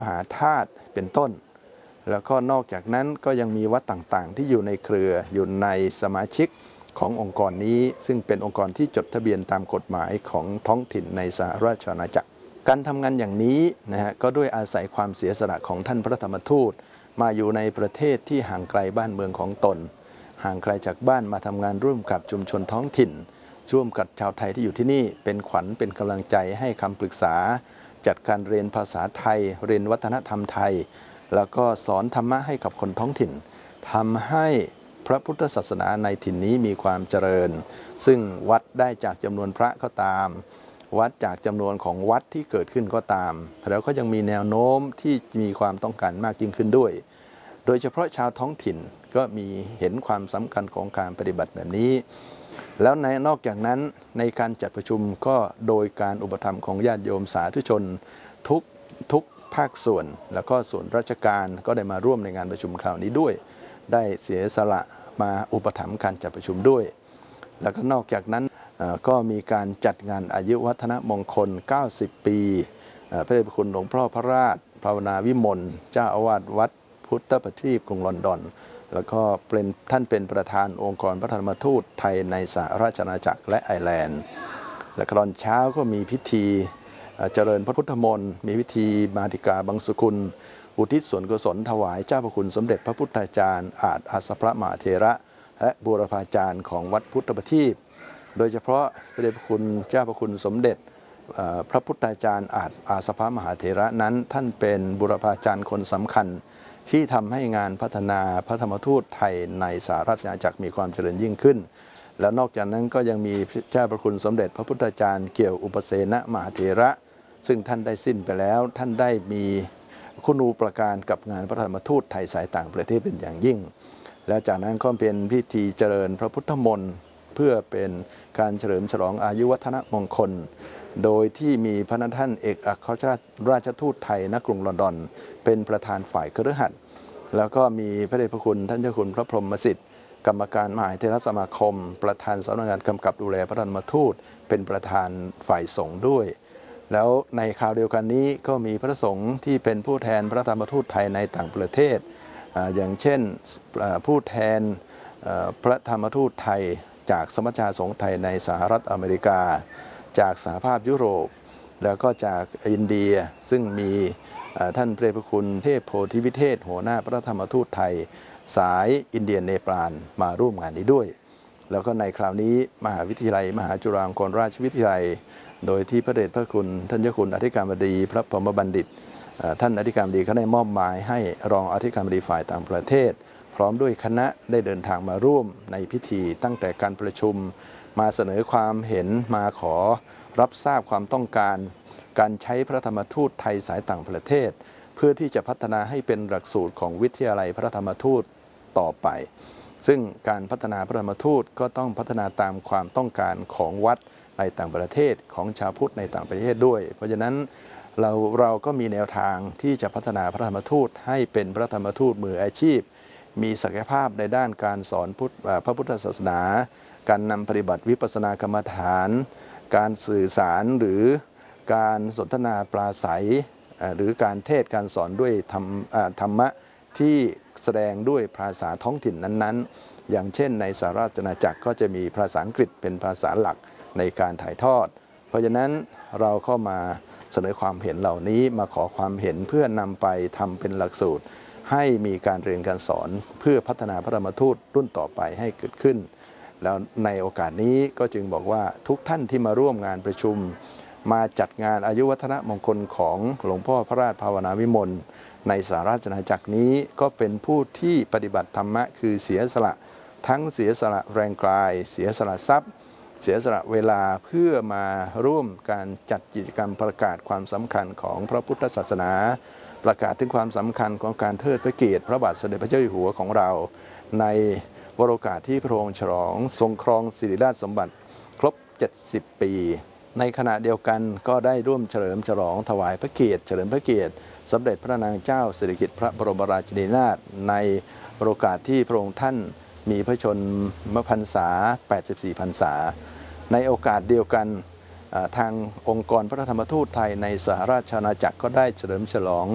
มหาธาตุเป็นต้นแล้วก็นอกจากนั้นก็ยังมีวัดต่างๆที่อยู่ในเครืออยู่ในสมาชิกขององค์กรนี้ซึ่งเป็นองค์กรที่จดทะเบียนตามกฎหมายของท้องถิ่นในสหราชอาณาจักรการทำงานอย่างนี้นะฮะก็ด้วยอาศัยความเสียสละของท่านพระธรรมทูตมาอยู่ในประเทศที่ห่างไกลบ้านเมืองของตนห่างไกลจากบ้านมาทำงานร่วมกับชุมชนท้องถิ่นร่วมกับชาวไทยที่อยู่ที่นี่เป็นขวัญเป็นกำลังใจให้คำปรึกษาจัดการเรียนภาษาไทยเรียนวัฒนธรรมไทยแล้วก็สอนธรรมะให้กับคนท้องถิ่นทำให้พระพุทธศาสนาในถิ่นนี้มีความเจริญซึ่งวัดได้จากจำนวนพระก็ตามวัดจากจำนวนของวัดที่เกิดขึ้นก็ตามแล้วก็ยังมีแนวโน้มที่มีความต้องการมากยิ่งขึ้นด้วยโดยเฉพาะชาวท้องถิ่นก็มีเห็นความสำคัญของการปฏิบัติแบบนี้แล้วนอกจากนั้นในการจัดประชุมก็โดยการอุปถัมภ์ของญาติโยมสาธุชนทุกภาคส่วนแล้วก็ส่วนราชการก็ได้มาร่วมในงานประชุมคราวนี้ด้วยได้เสียสละมาอุปถัมภ์การจัดประชุมด้วยแล้วก็นอกจากนั้นก็มีการจัดงานอายุวัฒนมงคล90ปีพระเดชพระคุณหลวงพ่อพระราชภาวนาวิมลเจ้าอาวาสวัดพุทธประทีปกรุงลอนดอนแล้วก็ท่านเป็นประธานองค์กรพระธรรมทูตไทยในสหราชอาณาจักรและไอร์แลนด์และตอนเช้าก็มีพิธีเจริญพระพุทธมนต์มีพิธีมาติกาบังสุกุลอุทิศส่วนกุศลถวายเจ้าพระคุณสมเด็จพระพุทธาจารย์อาสพระมหาเถระและบูรพาจารย์ของวัดพุทธประทีปโดยเฉพาะพระเดชพระคุณเจ้าพระคุณสมเด็จพระพุทธาจารย์อาสพระมหาเถระนั้นท่านเป็นบูรพาจารย์คนสำคัญที่ทำให้งานพัฒนาพระธรรมทูตไทยในสหราชอาณาจักรมีความเจริญยิ่งขึ้นและนอกจากนั้นก็ยังมีเจ้าพระคุณสมเด็จพระพุทธาจารย์เกี่ยวอุปเสนมหาเถระซึ่งท่านได้สิ้นไปแล้วท่านได้มีคุณูปการกับงานพระธรรมทูตไทยสายต่างประเทศเป็นอย่างยิ่งแล้วจากนั้นก็เป็นพิธีเจริญพระพุทธมนต์เพื่อเป็นการเฉลิมฉลองอายุวัฒนมงคลโดยที่มีพระท่านเอกอัครราชทูตไทยณกรุงลอนดอนเป็นประธานฝ่ายคฤหัสถ์แล้วก็มีพระเดชพระคุณท่านเจ้าคุณพระพรหมสิทธิ์กรรมการมหาเถรสมาคมประธานสำนักงานกำกับดูแลพระธรรมทูตเป็นประธานฝ่ายสงฆ์ด้วยแล้วในคราวเดียวกันนี้ก็มีพระสงฆ์ที่เป็นผู้แทนพระธรรมทูตไทยในต่างประเทศอย่างเช่นผู้แทนพระธรรมทูตไทยจากสมัชชาสงฆ์ไทยในสหรัฐอเมริกาจากสหภาพยุโรปแล้วก็จากอินเดียซึ่งมีท่านพระเดชพระคุณเทพโพธิวิเทศหัวหน้าพระธรรมทูตไทยสายอินเดียเนปาลมาร่วมงานนี้ด้วยแล้วก็ในคราวนี้มหาวิทยาลัยมหาจุฬาลงกรณราชวิทยาลัยโดยที่พระเดชพระคุณท่านเจ้าคุณอธิการบดีพระพรหมบัณฑิตท่านอธิการบดีเขาได้มอบหมายให้รองอธิการบดีฝ่ายต่างประเทศพร้อมด้วยคณะได้เดินทางมาร่วมในพิธีตั้งแต่การประชุมมาเสนอความเห็นมาขอรับทราบความต้องการการใช้พระธรรมทูตไทยสายต่างประเทศเพื่อที่จะพัฒนาให้เป็นหลักสูตรของวิทยาลัยพระธรรมทูตต่อไปซึ่งการพัฒนาพระธรรมทูตก็ต้องพัฒนาตามความต้องการของวัดในต่างประเทศของชาวพุทธในต่างประเทศด้วยเพราะฉะนั้นเราก็มีแนวทางที่จะพัฒนาพระธรรมทูตให้เป็นพระธรรมทูตมืออาชีพมีศักยภาพในด้านการสอนพระพุทธศาสนาการนำปฏิบัติวิปัสสนากรรมฐานการสื่อสารหรือการสนทนาปราศัยหรือการเทศการสอนด้วยธรรมะที่แสดงด้วยภาษาท้องถิ่นนั้นๆอย่างเช่นในสหราชอาณาจักรก็จะมีภาษาอังกฤษเป็นภาษาหลักในการถ่ายทอดเพราะฉะนั้นเราเข้ามาเสนอความเห็นเหล่านี้มาขอความเห็นเพื่อนำไปทำเป็นหลักสูตรให้มีการเรียนการสอนเพื่อพัฒนาพระธรรมทูตรุ่นต่อไปให้เกิดขึ้นแล้วในโอกาสนี้ก็จึงบอกว่าทุกท่านที่มาร่วมงานประชุมมาจัดงานอายุวัฒนมงคลของหลวงพ่อพระราชภาวนาวิมลในสหราชอาณาจักรนี้ก็เป็นผู้ที่ปฏิบัติธรรมะคือเสียสละทั้งเสียสละแรงกายเสียสละทรัพย์เสียสละเวลาเพื่อมาร่วมการจัดกิจกรรมประกาศความสำคัญของพระพุทธศาสนาประกาศถึงความสำคัญของการเทิดพระเกียรติพระบาทสมเด็จพระเจ้าอยู่หัวของเราในวโรกาสที่พระองค์ฉลองทรงครองสิริราชสมบัติครบ70 ปีในขณะเดียวกันก็ได้ร่วมเฉลิมฉลองถวายพระเกียรติเฉลิมพระเกียรติสมเด็จพระนางเจ้าสิริกิติ์พระบรมราชินีนาถในโอกาสที่พระองค์ท่านมีพระชนมพรรษา84 พรรษาในโอกาสเดียวกันทางองค์กรพระธรรมทูตไทยในสหราชอาณาจักรก็ได้เฉลิมฉลอง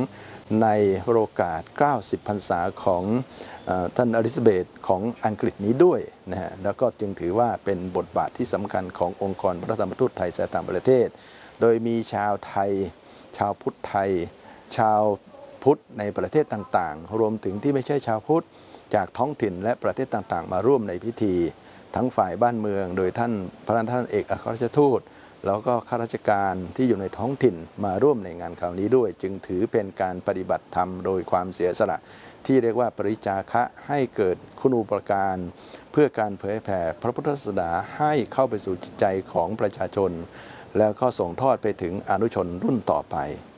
ในโอกาส 90 พรรษาของท่านอลิซาเบธของอังกฤษนี้ด้วยนะฮะแล้วก็จึงถือว่าเป็นบทบาทที่สำคัญขององค์กรพระธรรมทูตไทยในต่างประเทศโดยมีชาวไทยชาวพุทธไทยชาวพุทธในประเทศต่างๆรวมถึงที่ไม่ใช่ชาวพุทธจากท้องถิ่นและประเทศต่างๆมาร่วมในพิธีทั้งฝ่ายบ้านเมืองโดยท่านเอกอัครราชทูตแล้วก็ข้าราชการที่อยู่ในท้องถิ่นมาร่วมในงานคราวนี้ด้วยจึงถือเป็นการปฏิบัติธรรมโดยความเสียสละที่เรียกว่าปริจาคะให้เกิดคุณูปการเพื่อการเผยแผ่พระพุทธศาสนาให้เข้าไปสู่จิตใจของประชาชนแล้วก็ส่งทอดไปถึงอนุชนรุ่นต่อไป